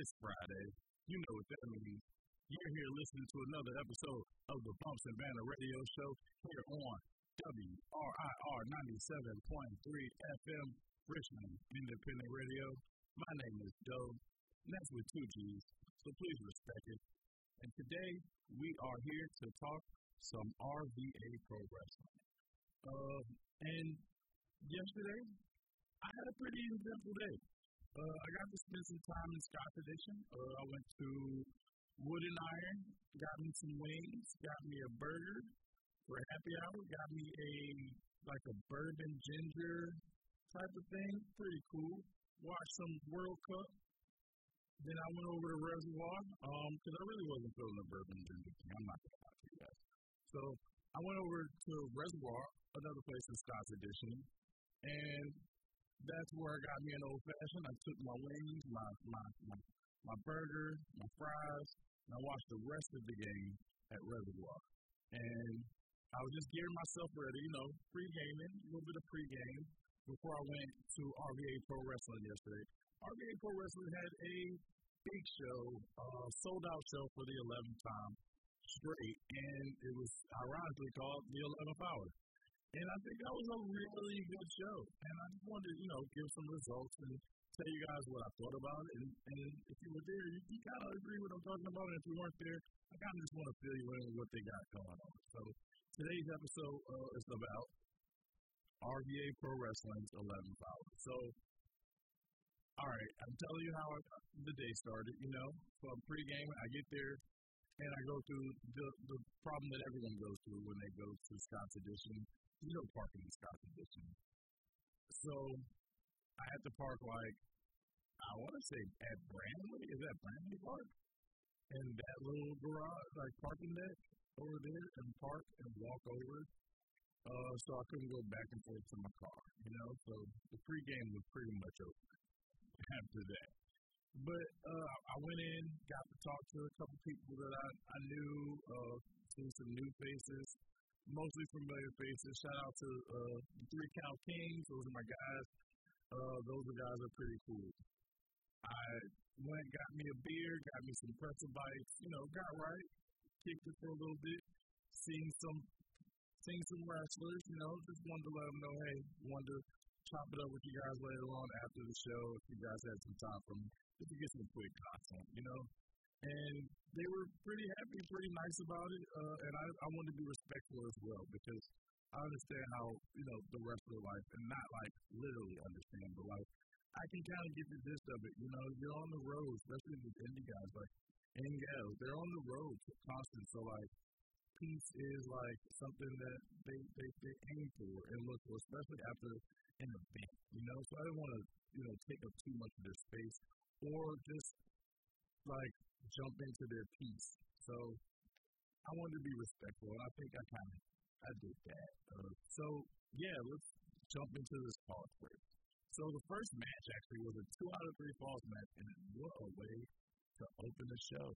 It's Friday. You know what that means. You're here listening to another episode of the Bumps and Banner Radio Show here on WRIR 97.3 FM, Richmond Independent Radio. My name is Doe, and that's with two G's, so please respect it. And today, we are here to talk some RVA Pro Wrestling. And yesterday, I had a pretty eventful day. I got to spend some time in Scott's Addition. I went to Wood and Iron, got me some wings, got me a burger for happy hour, got me a bourbon ginger type of thing. Pretty cool. Watched some World Cup. Then I went over to Reservoir, because I really wasn't feeling the bourbon ginger thing. I'm not going to lie to you guys. So I went over to Reservoir, another place in Scott's Addition, and that's where I got me an old fashioned. I took my wings, my burger, my fries, and I watched the rest of the game at Reservoir. And I was just gearing myself ready, pre-gaming, a little bit of pre-game before I went to RVA Pro Wrestling yesterday. RVA Pro Wrestling had a big show, sold-out show for the 11th time straight, and it was ironically called the 11th Hour. And I think that was a really good show. And I just wanted to, give some results and tell you guys what I thought about it. And if you were there, you kind of agree with what I'm talking about. And if you weren't there, I kind of just want to fill you in with what they got going on. So today's episode is about RVA Pro Wrestling's 11th Hour. So, all right, I'm telling you how the day started, So I'm pre-game, I get there, and I go through the problem that everyone goes through when they go to Scott's Addition. Parking in Scott's Addition. So I had to park I want to say at Brandley. Is that Brandley Park? And that little garage, parking deck over there, and park and walk over. So I couldn't go back and forth to my car, So the pregame was pretty much over after that. But I went in, got to talk to a couple people that I knew, seen some new faces, mostly familiar faces. Shout out to the 3 Count Kings. Those are my guys. Those guys are pretty cool. I went, got me a beer, got me some pretzel bites, got right, kicked it for a little bit, seen some wrestlers, just wanted to let them know, hey, wanted to chop it up with you guys later on after the show if you guys had some time for me, just to get some quick content, And they were pretty happy, pretty nice about it, and I wanted to be respectful as well because I understand how, the rest of their life, and not literally understand, but I can kind of get the gist of it. You're on the road, especially with indie guys and gals. They're on the road constant, so peace is something that they aim for and look for, especially after an event, So I didn't want to, take up too much of their space or just jump into their peace. So I wanted to be respectful, and I think I did that. So yeah, let's jump into this pause break. So the first match actually was a 2 out of 3 falls match, and what a way to open the show.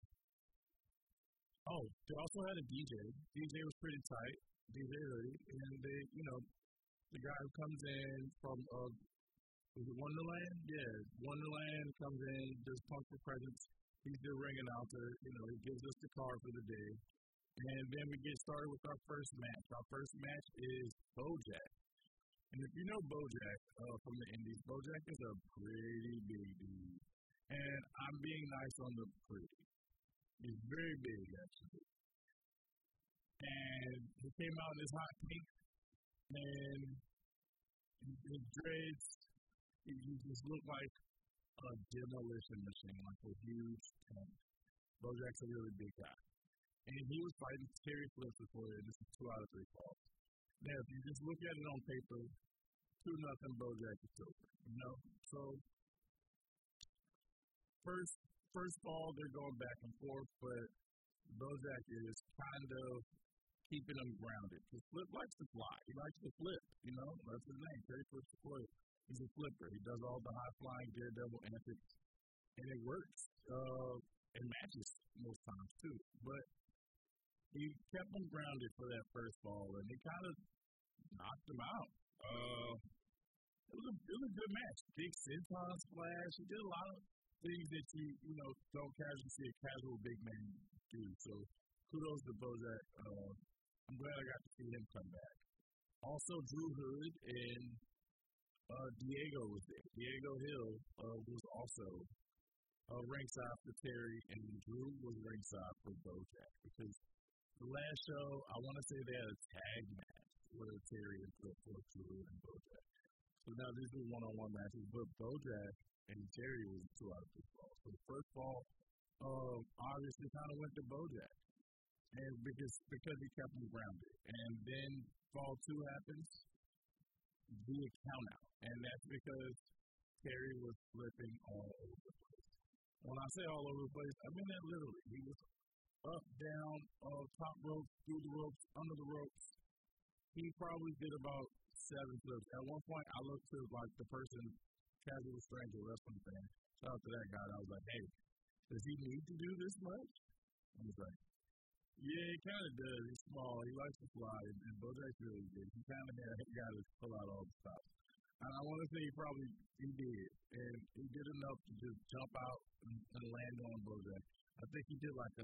Oh, they also had a DJ. DJ was pretty tight, DJ Hoodie, and they, the guy who comes in from, was it Wonderland? Yeah, Wonderland comes in, does Punk for Presents. He's the ring announcer, he gives us the card for the day. And then we get started with our first match. Our first match is Bojack. And if you know Bojack from the Indies, Bojack is a pretty big dude. And I'm being nice on the pretty. He's very big, actually. And he came out in his hot pink, and his dreads, he just looked like a demolition machine, a huge tank. Bojack's a really big guy. And he was fighting Terry Flips before it. This is 2 out of 3 falls. Now, if you just look at it on paper, 2-0 Bojack is over, So, first fall, they're going back and forth, but Bojack is kind of keeping them grounded. Because Flip likes to fly. He likes to flip, That's his name, Terry Flips the Flip. He's a flipper. He does all the high-flying daredevil antics, and it works. It matches most times, too. But he kept them grounded for that first fall, and he kind of knocked them out. It was a good match. Big senton splash. He did a lot of things that you know, don't casually see a casual big man do. So kudos to Bojack. I'm glad I got to see him come back. Also, Drew Hood and Diego was there. Diego Hill was also ringside for Terry, and Drew was ringside for Bojack. Because the last show, I want to say they had a tag match where Terry and Drew and Bojack. So now these are one-on-one matches, but Bojack and Terry was 2 out of 3 falls. So the first fall, obviously kind of went to Bojack, and because he kept him grounded. And then fall 2 happens via count out, and that's because Terry was flipping all over the place. When I say all over the place, I mean that literally. He was up, down, top rope, through the ropes, under the ropes. He probably did about 7 flips. At one point, I looked to like the person, casual stranger wrestling fan. Shout out to that guy. And I was like, hey, does he need to do this much? I was like, yeah, he kind of does. He's small. He likes to fly, and Bojack's really good. He kind of got to pull out all the stops. And I want to say he did. And he did enough to just jump out and land on Bojack. I think he did like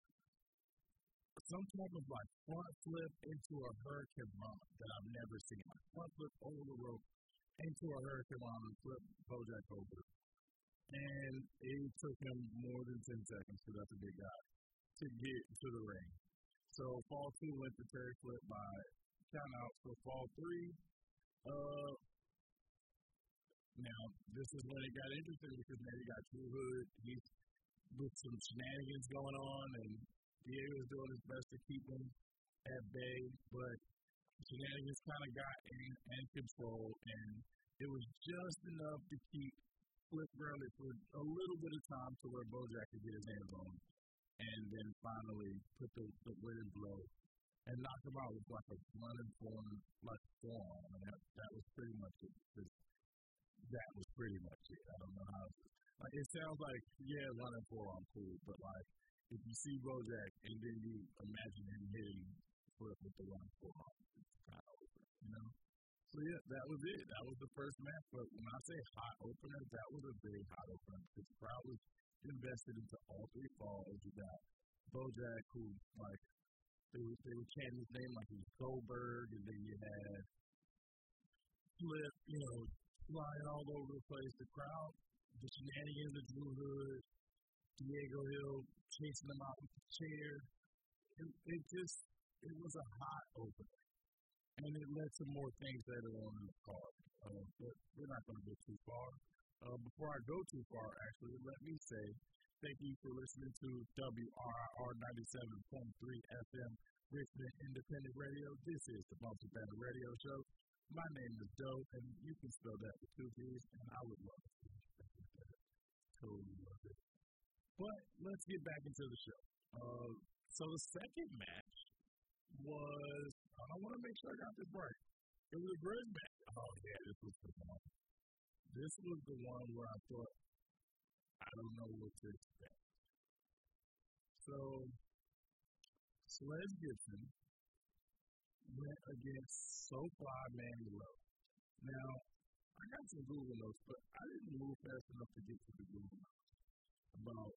some type of like front flip into a hurricane run that I've never seen. Like front flip over the rope into a hurricane run and flip Bojack over. And it took him more than 10 seconds, because that's a big guy, to get to the ring. So fall 2 went to Terry flip by count out. So fall 3, now this is when it got interesting, because now you got Drew Hood. He's with some shenanigans going on, and Diego's doing his best to keep him at bay, but shenanigans kind of got in control, and it was just enough to keep Flip grounded for a little bit of time to where Bojack could get his hands on him, and then finally put the winning blow and knock him out with like a running forearm, and that was pretty much it. That was pretty much it. I don't know how. Like, it sounds like, yeah, running forearm cool, but like, if you see Bojack and then you imagine him hitting Flip with the running forearm, it's kind of over, you know? So yeah, that was it. That was the first match. But when I say hot opener, that was a big hot opener, because the crowd was invested into all 3 falls. You got Bojack, who, like, they were chanting his name like he was Goldberg, and then you had Flip, you know, flying all over the place. The crowd, the shenanigans of Drew Hood, Diego Hill chasing them out with the chair. It was a hot opener. And it led to more things later on in the card. But we're not going to go too far. Before I go too far, actually, let me say thank you for listening to WRIR 97.3 FM, Richmond Independent Radio. This is the Bumps and Banner Radio Show. My name is Doe, and you can spell that with 2 D's, and I would love it. Totally love it. But let's get back into the show. So the second match was, I want to make sure I got this right. It was a grudge match. Oh, yeah, this was the one. This was the one where I thought, I don't know what to expect. So, Sledge Gibson went against SoFly Manny Low. Now, I got some Google notes, but I didn't move fast enough to get to the Google notes about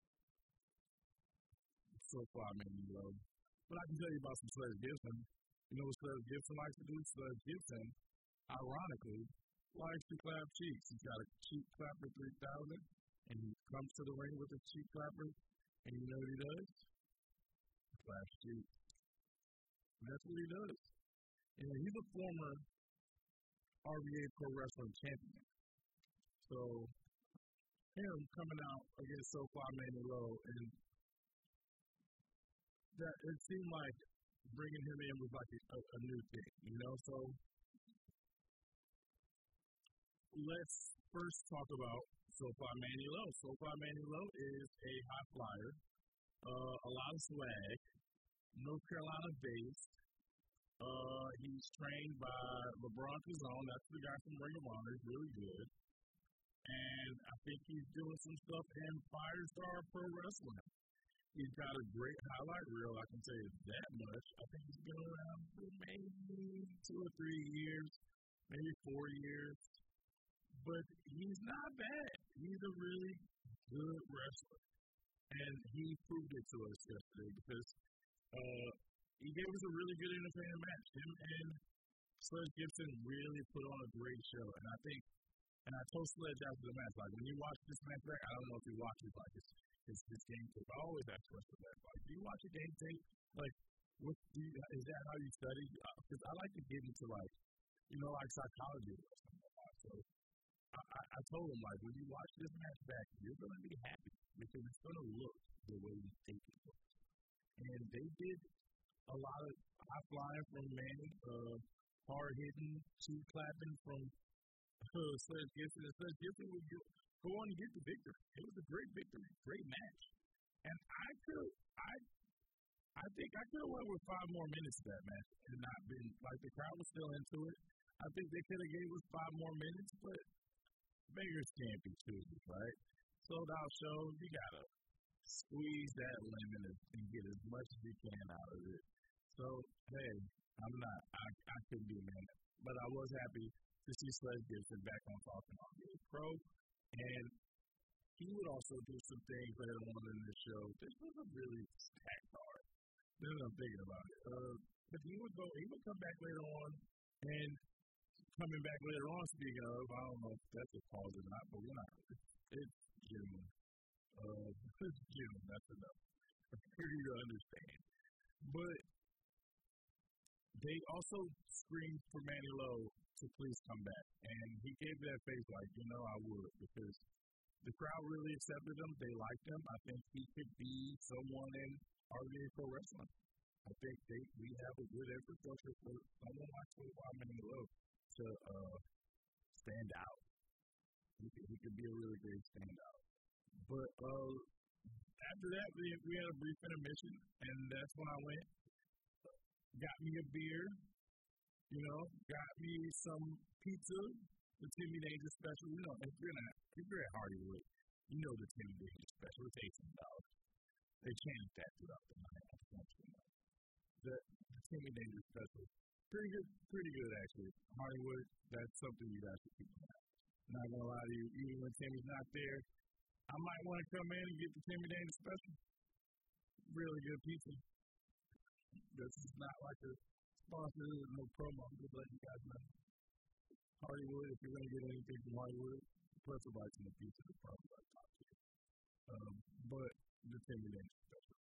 SoFly Manny Low. But I can tell you about some Sledge Gibson. You know what Sledge Gibson likes to do? Sledge Gibson, ironically, likes to clap cheeks. He's got a cheek clapper 3000, and he comes to the ring with a cheek clapper, and you know what he does? He claps cheeks. And that's what he does. And he's a former RBA Pro Wrestling champion. So, him coming out against SoFly Manny Low, and that it seemed like bringing him in was like a new thing, you know? So, let's first talk about SoFly Manny Low. SoFly Manny Low is a high flyer, a lot of swag, North Carolina based. He's trained by LeBron Kazone. That's the guy from Ring of Honor. He's really good. And I think he's doing some stuff in Firestar Pro Wrestling. He's got a great highlight reel, I can tell you that much. I think he's been around for maybe 2 or 3 years, maybe 4 years. But he's not bad. He's a really good wrestler. And he proved it to us yesterday because he gave us a really good entertaining match. Him and Sledge Gibson really put on a great show. And I think, and I told Sledge after the match, like, when you watch this match back, I don't know if you watch it, like, it's game tape. I always ask questions like, do you watch a game tape? Like, is that how you study? Because I like to get into, like, like psychology or something like that. So I told him, like, when you watch this match back, you're going to be happy because it's going to look the way you think it looks. And they did a lot of high flying from Manny, hard hitting, cheek clapping from Sledge Gibson. And Sledge Gibson would go on and get the victory. It was a great victory, great match. And I think I could have went with 5 more minutes of that match and not been, like, the crowd was still into it. I think they could have gave us 5 more minutes, but beggars can't be choosers, right? Sold out show, you gotta squeeze that lemon and get as much as you can out of it. So, hey, I couldn't be mad. But I was happy to see Sledge Gibson back on Talking RVA Pro. And he would also do some things later on in the show. This was a really stacked card. Now that I'm thinking about it. But he would come back later on, and coming back later on, speaking of, I don't know if that's a pause or not, but we're not. It's June. It's June, that's enough for you to understand. But they also screamed for Manny Lowe to please come back. And he gave that face like, I would, because the crowd really accepted him. They liked him. I think he could be someone in RVA Pro Wrestling. I think we have a good infrastructure for someone like Manny Lowe to stand out. He could be a really great standout. But after that, we had a brief intermission, and that's when I went, got me a beer, got me some pizza, the Timmy Danger Special. If you're at Hardywood, the Timmy Danger Special. It's $18. They changed that throughout the night. The Timmy Danger Special. Pretty good actually. Hardywood, that's something you guys should keep in mind. Not gonna lie to you, even when Timmy's not there, I might want to come in and get the Timmy Danger Special. Really good pizza. This is not like a sponsor, there's no promo. I'm just letting you guys know. Hardywood, if you're gonna get anything from Hardywood, pretzel bites and the pizza is probably like top tier. But the Timmy Danger Special.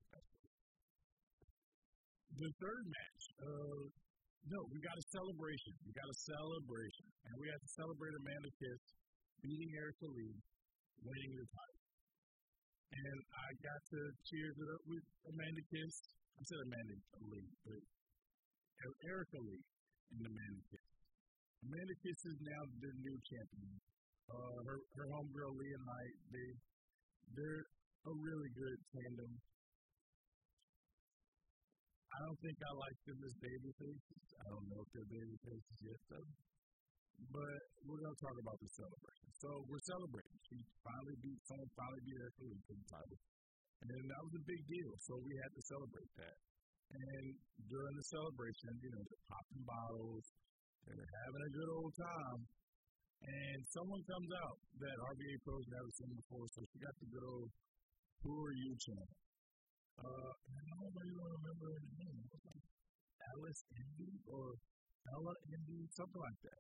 The third match, we got a celebration. And we had to celebrate Amanda Kiss beating Erica Lee, winning the title. And I got to cheers it up with Amanda Kiss. I said Amanda Lee, but Erica Lee and Amanda Kiss. Amanda Kiss is now the new champion. Her homegirl Leah Knight, they're a really good tandem. I don't think I like them as babyfaces. I don't know if they're babyfaces yet, though. But we're going to talk about the celebration. So we're celebrating. Someone finally beat Erica Lee for the title. And that was a big deal. So we had to celebrate that. And during the celebration, they're popping bottles. They're having a good old time. And someone comes out that RVA Pro's never seen before. So she got the good old, "Who are you" chant. I don't really remember her name. Alice Indy or Ella Indy, something like that.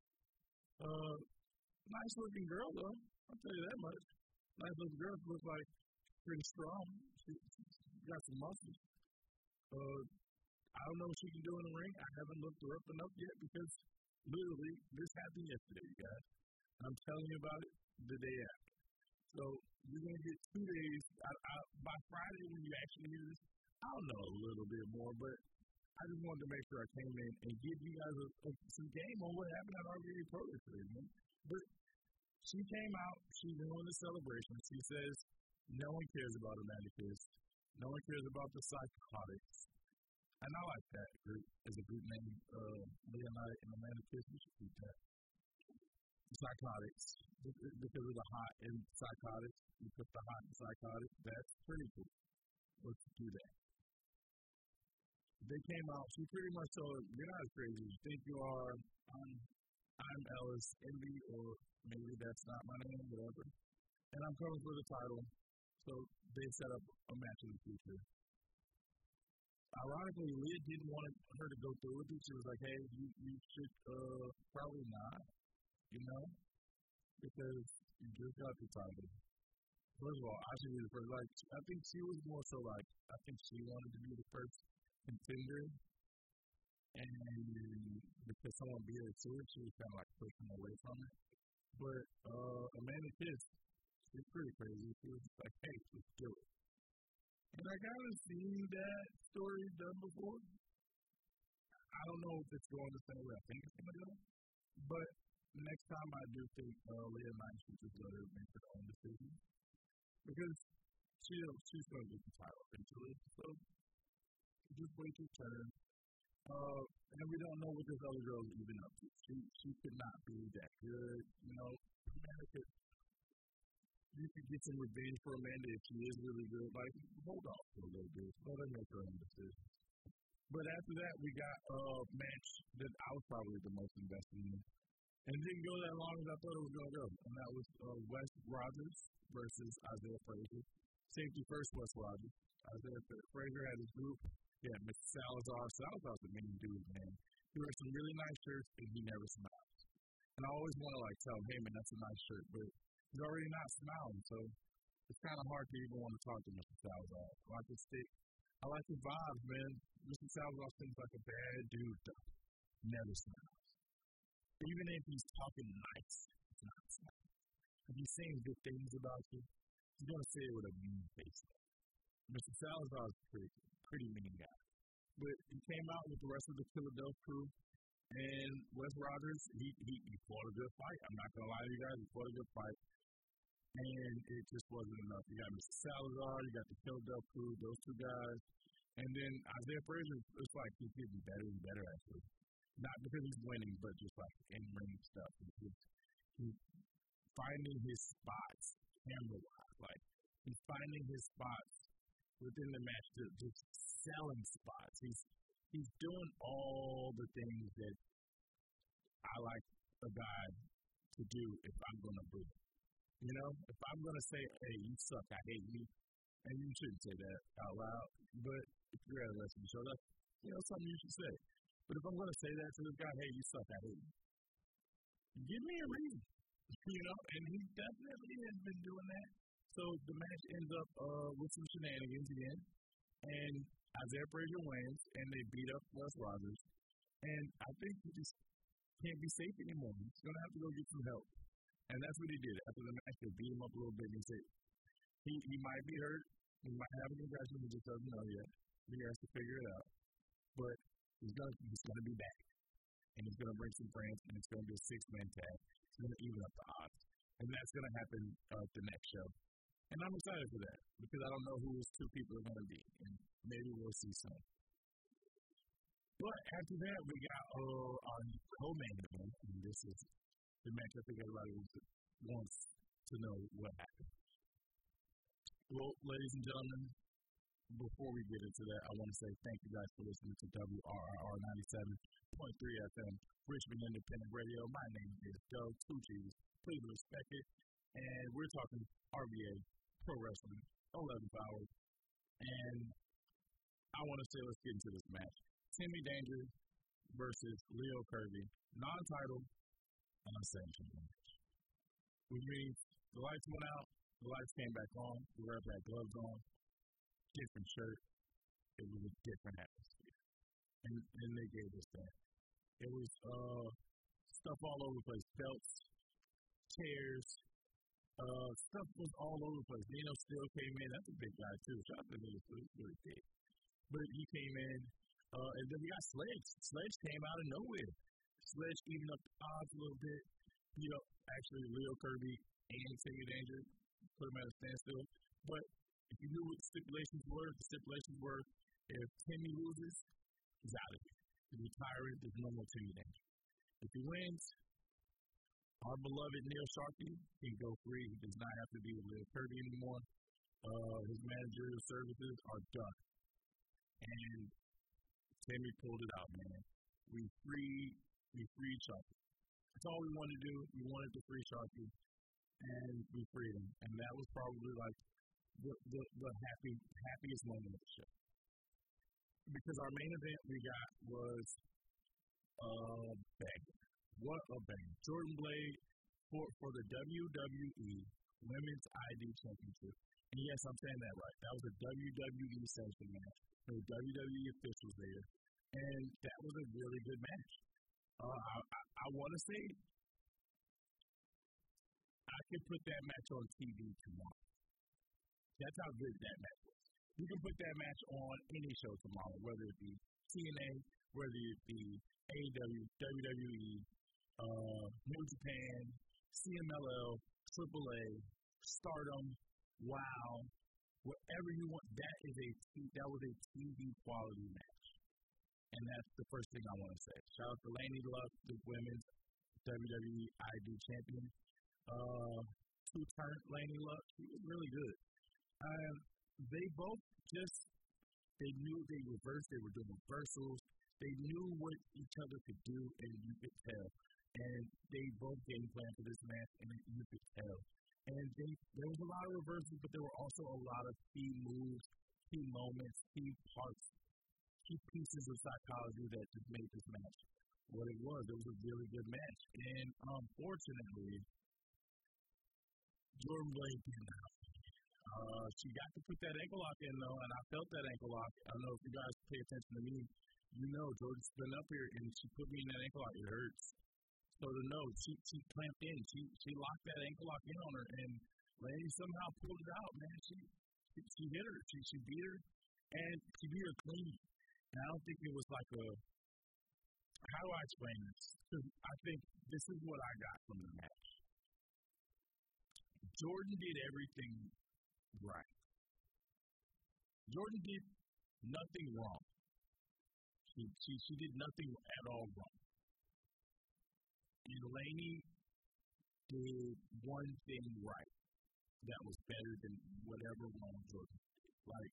Nice looking girl though, I'll tell you that much. Nice looking girl, looks like pretty strong. She got some muscles. I don't know what she can do in the ring. I haven't looked her up enough yet because literally this happened yesterday, you guys. I'm telling you about it the day after. So you're going to get 2 days. By Friday when you actually hear this, I'll know a little bit more, but I just wanted to make sure I came in and give you guys some game on what happened at RVA Pro today, man. But she came out, she won the celebration. She says no one cares about Amanda Kiss. No one cares about the Psychotics. And I like that group as a group name. Leah Knight and Amanda Kiss, we should keep that. Psychotics, because of the hot in Psychotics, you put the hot in Psychotics, that's pretty cool. Let's do that. They came out, she pretty much told her, "You're not as crazy as you think you are. I'm Ellis Indy," or maybe that's not my name, whatever. and I'm coming for the title. So they set up a match in the future. Ironically, Leah didn't want her to go through with it. She was like, hey, you should probably not, because you just got the title. First of all, I should be the first. Like, I think she was more so like, I think she wanted to be the first contender. And because someone beat her to it, she was kind of like pushing away from it. But Amanda Kiss, she's pretty crazy. She was like, hey, let's do it. And I kind of seen that story done before. I don't know if it's going the same way I think it's going to go. But next time I do think Leah Knight should just let her make her own decision. Because she's going to get the title eventually. So just wait your turn. And we don't know what this other girl is even up to. She could not be that good. Amanda you could get some revenge for Amanda if she is really good. Like, hold off for a little bit. Let her make her own decision. But after that, we got a match that I was probably the most invested in. And it didn't go that long as I thought it was going to go. And that was Wes Rogers versus Isaiah Frazier. Safety first, Wes Rogers. Isaiah Frazier had his group. Yeah, Mr. Salazar. Salazar's a mean dude, man. He wears some really nice shirts, and he never smiles. And I always want to, tell him, hey, man, that's a nice shirt. But he's already not smiling, so it's kind of hard to even want to talk to Mr. Salazar. I like his vibes, man. Mr. Salazar seems like a bad dude, though. Never smiles. Even if he's talking nice, it's not smiling. If he's saying good things about you, he's going to say it with a mean face. Mr. Salazar is a pretty mean guy. But he came out with the rest of the Philadelphia crew, and Wes Rogers, he fought a good fight. I'm not going to lie to you guys, he fought a good fight. And it just wasn't enough. You got Mr. Salazar, you got the Philadelphia crew, those two guys. And then Isaiah Frazier, it's like he's getting better and better, actually. Not because he's winning, but just like in-ring stuff. He's finding his spots camera-wise. Like, he's finding his spots within the match, just selling spots. He's doing all the things that I like a guy to do if I'm going to do it. If I'm going to say, hey, you suck, I hate you, and you shouldn't say that out loud, but if you're at a wrestling show, that's something you should say. But if I'm going to say that to this guy, hey, you suck, I hate you, give me a reason, and he definitely has been doing that. So the match ends up with some shenanigans again, and Isaiah Frazier wins, and they beat up Wes Rogers, and I think he just can't be safe anymore. He's going to have to go get some help. And that's what he did. After the match, they beat him up a little bit, and he said he might be hurt, he might have a concussion, he just doesn't know yet. He has to figure it out. But he's gonna be back. And he's gonna bring some friends, and it's gonna be a 6-man tag. It's gonna even up the odds. And that's gonna happen the next show. And I'm excited for that, because I don't know who those two people are gonna be. And maybe we'll see some. But after that, we got our co-main event, and this is the match I think everybody wants to know what happened. Well, ladies and gentlemen, before we get into that, I want to say thank you guys for listening to WRIR 97.3 FM, Richmond Independent Radio. My name is Doug Tucci. Please respect it. And we're talking RBA, Pro Wrestling, 11th hour. And I want to say let's get into this match. Timmy Danger versus Leo Kirby, non-title, unsanctioned match. Which means the lights went out, the lights came back on, the ref had gloves on, different shirt. It was a different atmosphere. And they gave us that. It was stuff all over the place. Belts, chairs, stuff was all over the place. Nino still came in. That's a big guy, too. Shout out to Nino, he's really big. But he came in, and then we got Sledge. Sledge came out of nowhere. Sledge evened up the odds a little bit. Actually, Leo Kirby and Timmy Danger put him at a standstill. But if you knew what the stipulations were if Timmy loses, he's out of here. He's retiring. There's no more Timmy Danger. If he wins, our beloved Neil Sharkey can go free. He does not have to be with Leo Kirby anymore. His managerial services are done. And Timmy pulled it out, man. We freed Sharkey. That's all we wanted to do. We wanted to free Sharkey, and we freed him. And probably like the happiest moment of the show. Because our main event we got was banger. What a banger. Jordan Blade for the WWE Women's ID Championship. And yes, I'm saying that right. That was a WWE sanction match. There were WWE officials there. And that was a really good match. I want to say I could put that match on TV tomorrow. That's how good that match was. You can put that match on any show tomorrow, whether it be TNA, whether it be AEW, WWE, New Japan, CMLL, AAA, Stardom, WOW, whatever you want. That was a TV quality match. And that's the first thing I want to say. Shout out to Lanie Luck, the women's WWE ID champion. Two-turn Lanie Luck. She was really good. They both they knew they reversed. They were doing reversals. They knew what each other could do, and you could tell. And they both game planned for this match, and you could tell. And there was a lot of reversals, but there were also a lot of key moves, key moments, key parts, key pieces of psychology that just made this match what it was. It was a really good match. And unfortunately, Jordan Blade didn't out. She got to put that ankle lock in, though, and I felt that ankle lock. I don't know if you guys pay attention to me. You know, Jordan's been up here, and she put me in that ankle lock. It hurts. So to know, she clamped in. She locked that ankle lock in on her, and Lanie somehow pulled it out, man. She hit her. She beat her, and she beat her clean. And I don't think it was like how do I explain this? Because I think this is what I got from the match. Jordan did everything right. Jordan did nothing wrong. She did nothing at all wrong. And Lanie did one thing right that was better than whatever wrong Jordan did. Like,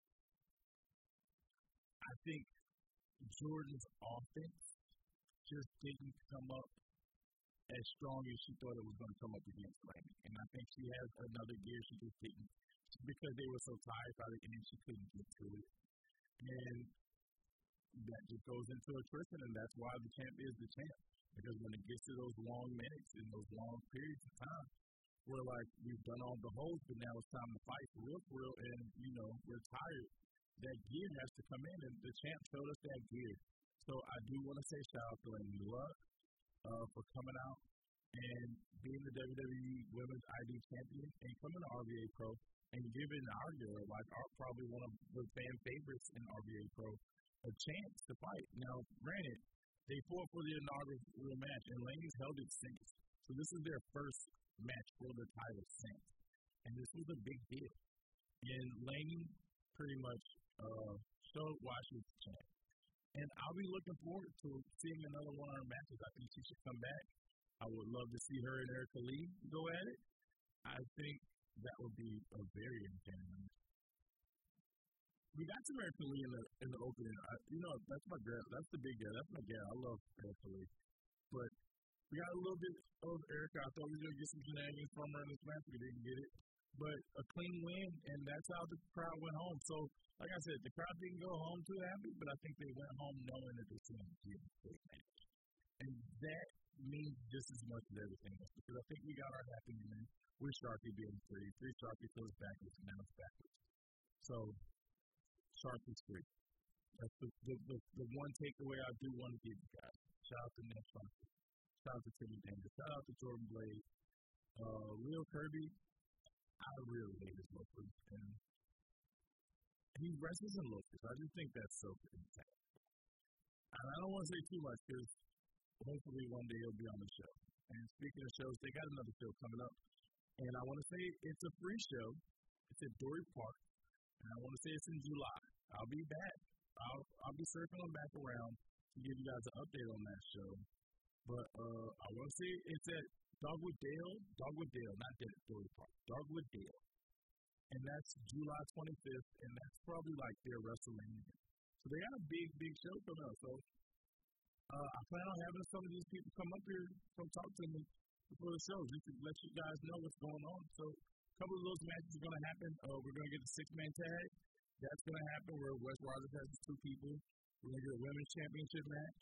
I think Jordan's offense just didn't come up as strong as she thought it was going to come up against Lanie. And I think she has another gear she just didn't, because they were so tired by the end, she couldn't get to it. And that just goes into attrition, and that's why the champ is the champ. Because when it gets to those long minutes and those long periods of time, we're like, we've done all the holds, but now it's time to fight for real, and, we're tired. That gear has to come in, and the champ showed us that gear. So I do want to say shout out to Lanie Luck for coming out and being the WWE Women's ID Champion and coming to RVA Pro and giving our girl, probably one of the fan favorites in RVA Pro, a chance to fight. Now, granted, they fought for the inaugural match, and Lanie's held it since. So this is their first match for the title since. And this was a big deal. And Lanie pretty much showed why she was the champ. And I'll be looking forward to seeing another one of her matches. I think she should come back. I would love to see her and Erica Lee go at it. I think that would be a very entertaining match. We got some Erica Lee in the opening. That's my girl. That's the big girl. That's my girl. I love Erica Lee. But we got a little bit of Erica. I thought we were going to get some shenanigans from her in this match. We didn't get it. But a clean win, and that's how the crowd went home. So, like I said, the crowd didn't go home too happy, but I think they went home knowing that they were going to get a great match. And that means just as much as everything else, because I think we got our happy ending with Sharky being free. Free Sharky goes backwards, and now it's backwards. So, Sharky's free. That's the one takeaway I do want to give you guys. Shout out to Ned Sharky. Shout out to Timmy Danger. Shout out to Jordan Blade. Lil Kirby. I really hate his loafers, and he wrestles in loafers. I just think that's so good. And I don't want to say too much, because hopefully one day he'll be on the show. And speaking of shows, they got another show coming up. And I want to say it's a free show. It's at Dory Park. And I want to say it's in July. I'll be back. I'll be circling back around to give you guys an update on that show. But I want to say it's at Dogwood Dale, not Dory Park, Dogwood Dale. And that's July 25th, and that's probably like their WrestleMania. So they got a big show coming up. So I plan on having some of these people come up here, come talk to me before the show, just to let you guys know what's going on. So A couple of those matches are going to happen. We're going to get a 6-man tag. That's going to happen where Wes Rogers has 2 people. We're going to get a women's championship match.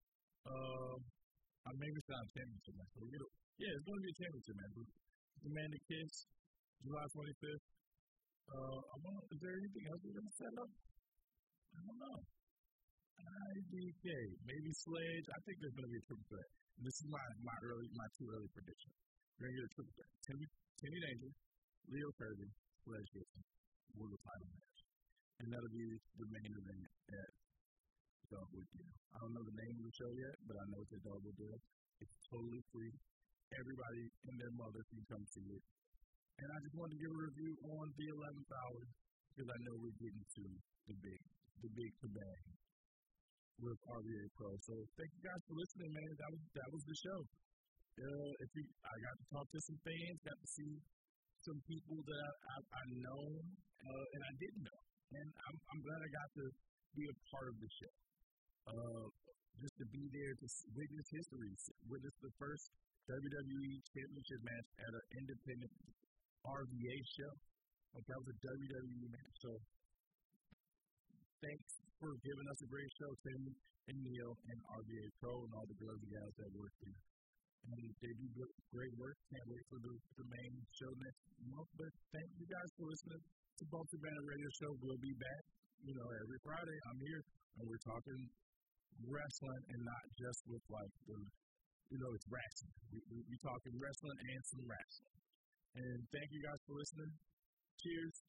Maybe it's not a championship match. It's going to be a championship match. Amanda Kiss, July 25th. Is there anything else we're going to set up? I don't know. IDK, maybe Sledge. I think there's going to be a triple threat. This is my too early prediction. We're going to get a triple threat. Timmy Danger, Leo Kirby, Sledge Gibson, World Title match. And that'll be the main event at Dogwood Deal. I don't know the name of the show yet, but I know it's at Dogwood Deal. It's totally free. Everybody and their mother can come see it. And I just wanted to give a review on the 11th hour because I know we're getting to the big kabang with RVA Pro. So thank you guys for listening, man. That was the show. I got to talk to some fans, got to see some people that I know and I didn't know. And I'm glad I got to be a part of the show. Just to be there to witness history, witness the first WWE Championship match at an independent RVA show. Like that was a WWE match. So thanks for giving us a great show, Tim and Neil and RVA Pro and all the girls and gals that work there. And they do great work. Can't wait for the main show next month. But thank you guys for listening to Bumps and Banner Radio Show. We'll be back, every Friday. I'm here, and we're talking wrestling and not just with it's wrestling. We talking wrestling and some wrestling. And thank you guys for listening. Cheers.